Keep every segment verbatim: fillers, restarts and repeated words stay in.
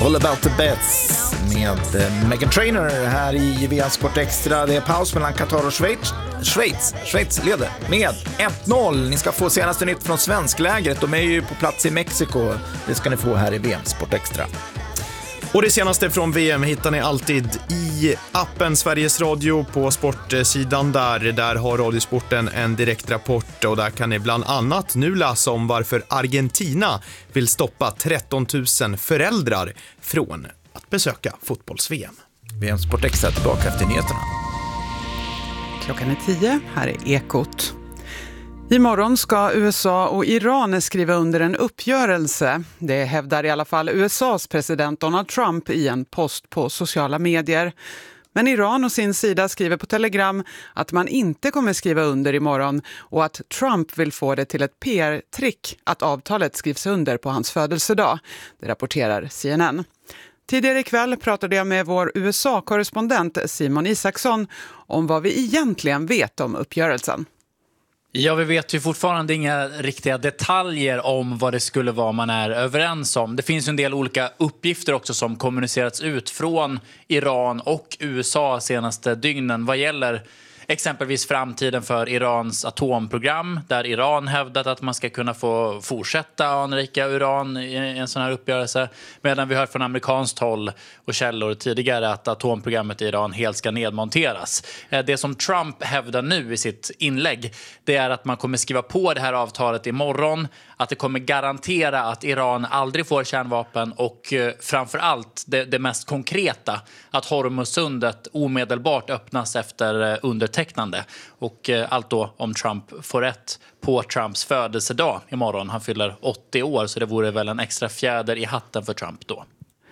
All about the bets med Meghan Trainor här i V M Sport Extra. Det är paus mellan Qatar och Schweiz. Schweiz, Schweiz leder med ett noll. Ni ska få senaste nytt från svensklägret. De är ju på plats i Mexiko. Det ska ni få här i V M Sport Extra. Och det senaste från V M hittar ni alltid i appen Sveriges Radio på sportsidan där. Där har Radiosporten en direkt rapport och där kan ni bland annat nu läsa om varför Argentina vill stoppa tretton tusen föräldrar från att besöka fotbolls-V M. V M Sport Extra tillbaka efter nyheterna. Klockan är tio, här är Ekot. Imorgon ska U S A och Iran skriva under en uppgörelse. Det hävdar i alla fall U S A:s president Donald Trump i en post på sociala medier. Men Iran och sin sida skriver på Telegram att man inte kommer skriva under imorgon och att Trump vill få det till ett P R-trick att avtalet skrivs under på hans födelsedag. Det rapporterar C N N. Tidigare ikväll pratade jag med vår U S A-korrespondent Simon Isaksson om vad vi egentligen vet om uppgörelsen. Ja, vi vet ju fortfarande inga riktiga detaljer om vad det skulle vara man är överens om. Det finns en del olika uppgifter också som kommunicerats ut från Iran och U S A senaste dygnen vad gäller exempelvis framtiden för Irans atomprogram, där Iran hävdat att man ska kunna få fortsätta anrika uran i en sån här uppgörelse, medan vi hör från amerikanskt håll och källor tidigare att atomprogrammet i Iran helt ska nedmonteras. Det som Trump hävdar nu i sitt inlägg, det är att man kommer skriva på det här avtalet imorgon, att det kommer garantera att Iran aldrig får kärnvapen och framförallt det, det mest konkreta, att Hormuzsundet omedelbart öppnas efter undertecknande. Och allt då om Trump får rätt på Trumps födelsedag imorgon. Han fyller åttio år, så det vore väl en extra fjäder i hatten för Trump då.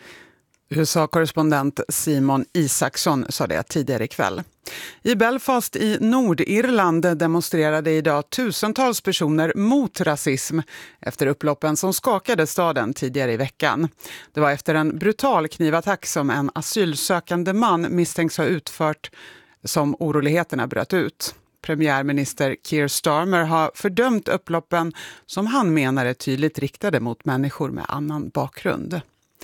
U S A-korrespondent Simon Isaksson sa det tidigare ikväll. I Belfast i Nordirland demonstrerade idag tusentals personer mot rasism efter upploppen som skakade staden tidigare i veckan. Det var efter en brutal knivattack som en asylsökande man misstänks ha utfört som oroligheterna bröt ut. Premiärminister Keir Starmer har fördömt upploppen som han menar är tydligt riktade mot människor med annan bakgrund.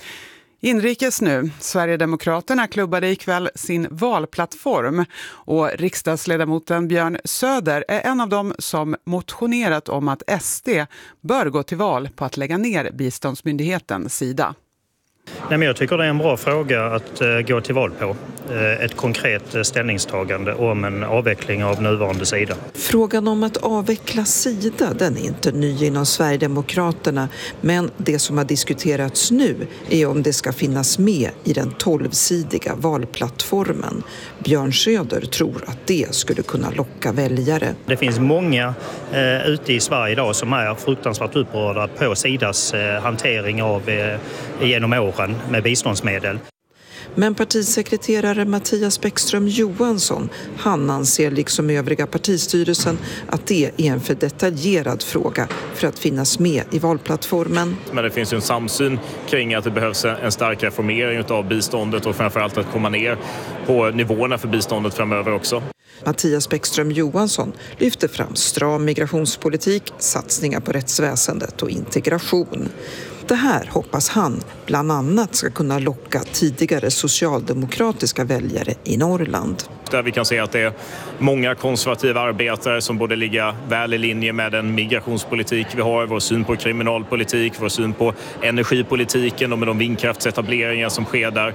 Inrikes nu. Sverigedemokraterna klubbade ikväll sin valplattform och riksdagsledamoten Björn Söder är en av dem som motionerat om att S D bör gå till val på att lägga ner biståndsmyndigheten Sida. Nej, men jag tycker det är en bra fråga att uh, gå till val på. Uh, ett konkret uh, ställningstagande om en avveckling av nuvarande Sida. Frågan om att avveckla Sida, den är inte ny inom Sverigedemokraterna. Men det som har diskuterats nu är om det ska finnas med i den tolvsidiga valplattformen. Björn Söder tror att det skulle kunna locka väljare. Det finns många uh, ute i Sverige idag som är fruktansvärt upprörda på Sidas uh, hantering av uh, genom år med biståndsmedel. Men partisekreterare Mattias Bäckström Johansson, han anser liksom övriga partistyrelsen att det är en för detaljerad fråga för att finnas med i valplattformen. Men det finns ju en samsyn kring att det behövs en stark reformering av biståndet och framförallt att komma ner på nivåerna för biståndet framöver också. Mattias Bäckström Johansson lyfter fram stram migrationspolitik, satsningar på rättsväsendet och integration. Det här hoppas han bland annat ska kunna locka tidigare socialdemokratiska väljare i Norrland. Där vi kan se att det är många konservativa arbetare som borde ligga väl i linje med den migrationspolitik vi har, vår syn på kriminalpolitik, vår syn på energipolitiken och med de vindkraftsetableringar som sker där.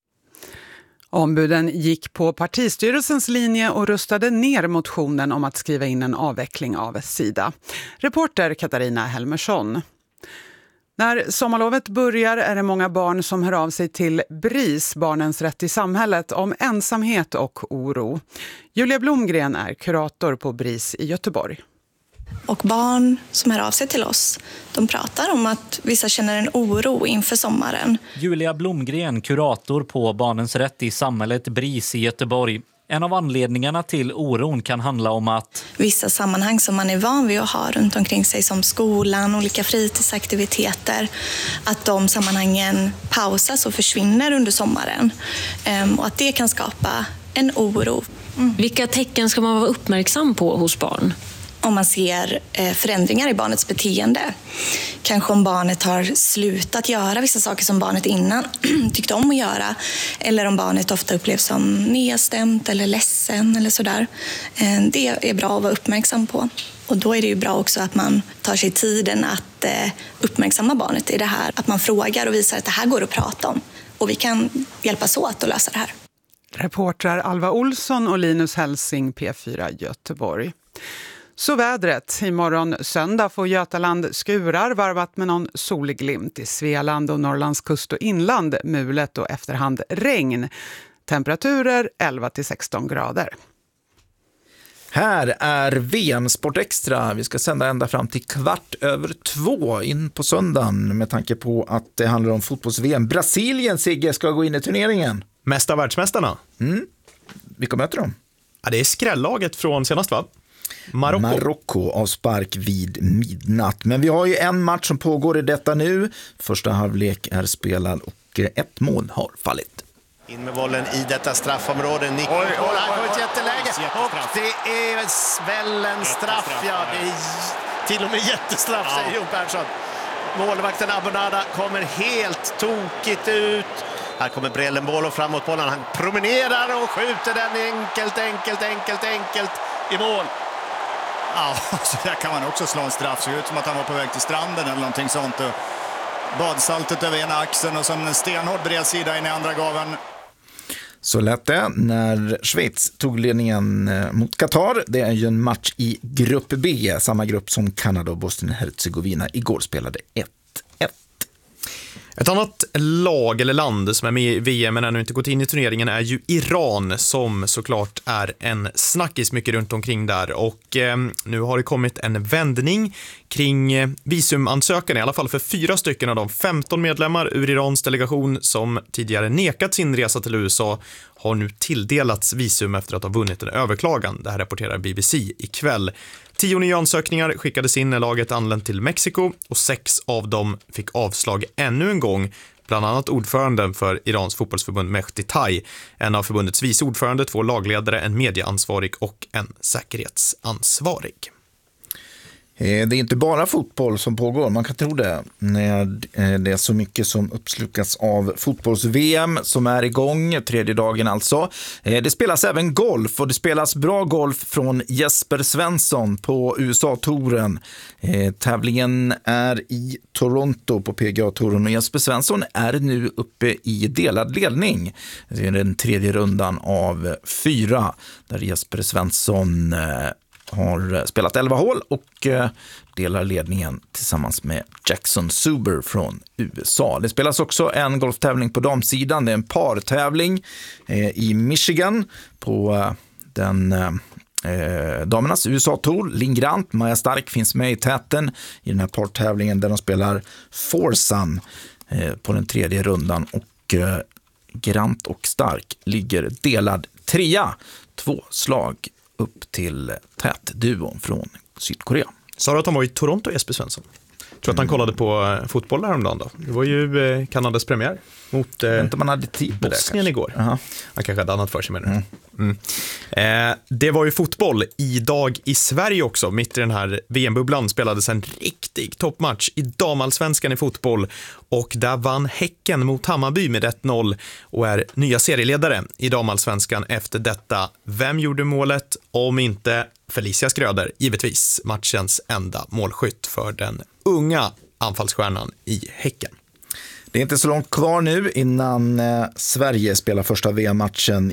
Ombuden gick på partistyrelsens linje och röstade ner motionen om att skriva in en avveckling av Sida. Reporter Katarina Helmersson. När sommarlovet börjar är det många barn som hör av sig till B R I S, Barnens rätt i samhället, om ensamhet och oro. Julia Blomgren är kurator på B R I S i Göteborg. Och barn som hör av sig till oss, de pratar om att vissa känner en oro inför sommaren. Julia Blomgren, kurator på Barnens rätt i samhället B R I S i Göteborg. En av anledningarna till oron kan handla om att vissa sammanhang som man är van vid att ha runt omkring sig, som skolan, olika fritidsaktiviteter, att de sammanhangen pausas och försvinner under sommaren. Och att det kan skapa en oro. Mm. Vilka tecken ska man vara uppmärksam på hos barn? om man ser förändringar i barnets beteende. Kanske om barnet har slutat göra vissa saker som barnet innan tyckte om att göra. Eller om barnet ofta upplevs som nedstämt eller ledsen eller sådär. Det är bra att vara uppmärksam på. Och då är det ju bra också att man tar sig tiden att uppmärksamma barnet i det här. Att man frågar och visar att det här går att prata om. Och vi kan hjälpas åt att lösa det här. Reportrar Alva Olsson och Linus Helsing, P fyra Göteborg. Så vädret. Imorgon söndag får Götaland skurar varvat med någon solglimt. I Svealand och Norrlands kust och inland mulet och efterhand regn. Temperaturer elva till sexton grader. Här är V M Sport Extra. Vi ska sända ända fram till kvart över två in på söndagen med tanke på att det handlar om fotbolls-V M. Brasilien, Sigge, ska gå in i turneringen. Mesta världsmästarna. Mm. Vilka möter de? Ja, det är skrällaget från senast, va? Marocko. Marocko av spark vid midnatt. Men vi har ju en match som pågår i detta nu. Första halvlek är spelad och ett mål har fallit. In med bollen i detta straffområde. Nick. Oj, oj, oj, här kommer ett jätteläge. Och det är svällen straff. Ja, det är till och med jättestraff, ja. Säger Jon Persson. Målvakten Abonada kommer helt tokigt ut. Här kommer Brelenbolo framåt bollen. Han promenerar och skjuter den enkelt, enkelt, enkelt, enkelt i mål. Ja, så där kan man också slå en straff. Så ut som att han var på väg till stranden eller någonting sånt. Badsaltet över ena axeln och sen en stenhård bredsida in i andra gaven. Så lät det när Schweiz tog ledningen mot Qatar. Det är ju en match i grupp B, samma grupp som Kanada och Bosnien-Herzegovina igår spelade ett ett. Ett annat lag eller land som är med i V M men ännu inte gått in i turneringen är ju Iran, som såklart är en snackis mycket runt omkring där. Och eh, nu har det kommit en vändning kring eh, visumansökan, i alla fall för fyra stycken av de femton medlemmar ur Irans delegation som tidigare nekat sin resa till U S A har nu tilldelats visum efter att ha vunnit en överklagan. Det här rapporterar B B C ikväll. Tio nya ansökningar skickades in när laget anlänt till Mexiko och sex av dem fick avslag ännu en gång. Bland annat ordföranden för Irans fotbollsförbund Mehdi Tai, en av förbundets vice ordförande, två lagledare, en medieansvarig och en säkerhetsansvarig. Det är inte bara fotboll som pågår, man kan tro det, när det är så mycket som uppslukas av fotbolls-V M som är igång, tredje dagen alltså. Det spelas även golf och det spelas bra golf från Jesper Svensson på U S A-touren. Tävlingen är i Toronto på P G A-touren och Jesper Svensson är nu uppe i delad ledning. Det är den tredje rundan av fyra där Jesper Svensson har spelat elva hål och delar ledningen tillsammans med Jackson Suber från U S A. Det spelas också en golftävling på damsidan. Det är en partävling i Michigan på den eh, damernas U S A-tour. Linn Grant, Maja Stark finns med i täten i den här partävlingen där de spelar Forsan eh, på den tredje rundan och eh, Grant och Stark ligger delad trea. Två slag upp till tätduon från Sydkorea. Sa du att han var i Toronto, Jesper Svensson? Jag tror att han kollade på fotboll häromdagen då. Det var ju Kanadas premiär mot eh, man hade tid Bosnien det, igår. Uh-huh. Han kanske hade annat för sig med det. Mm. Mm. Eh, det var ju fotboll idag i Sverige också. Mitt i den här V M-bubblan spelades en riktig toppmatch i damallsvenskan i fotboll. Och där vann Häcken mot Hammarby med ett noll och är nya serieledare i damallsvenskan efter detta. Vem gjorde målet? Om inte Felicia Skröder, givetvis matchens enda målskytt för den unga anfallsstjärnan i Häcken. Det är inte så långt kvar nu innan eh, Sverige spelar första V M-matchen i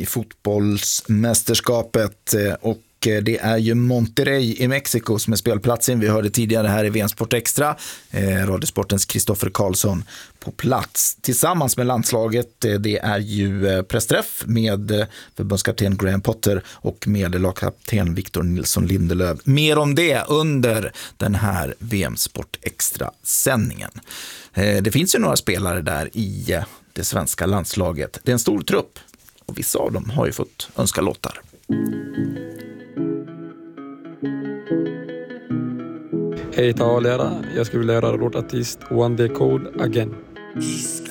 fotbollsmästerskapet eh, och det är ju Monterrey i Mexiko som är spelplatsen. Vi hörde tidigare här i V M Sport Extra eh, Radiosportens Kristoffer Karlsson på plats tillsammans med landslaget. Eh, det är ju eh, pressträff med eh, förbundskapten Graham Potter och med lagkapten Victor Nilsson Lindelöf. Mer om det under den här V M Sport Extra-sändningen. Eh, det finns ju några spelare där i eh, det svenska landslaget. Det är en stor trupp och vissa av dem har ju fått önska låtar. Hej, ta och lära. Jag skulle lära låtartist One Day Code Again.